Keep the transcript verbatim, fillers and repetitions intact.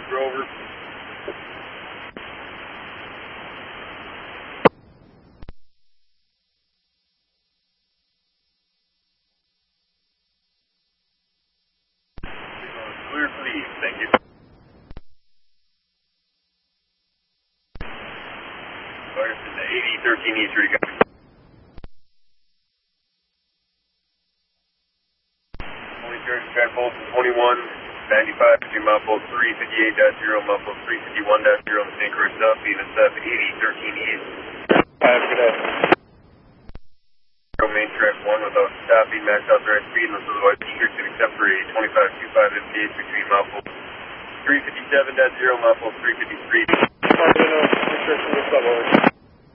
Grover. Clear for the east, thank you. Garrison to eighty, thirteen East, ready to go. Only turn track pole twenty-one, ninety-five, between mile pole three fifty-eight dash zero, mile pole three fifty-one dash zero, and Saint Croix South, being a sub eighty, thirteen East. Have a good day. Main track one without stopping, max authorized speed, unless otherwise restricted, except for a twenty-five two five M P H between mile pole three fifty-seven dash zero, mile pole three fifty-three. Restriction to sub over.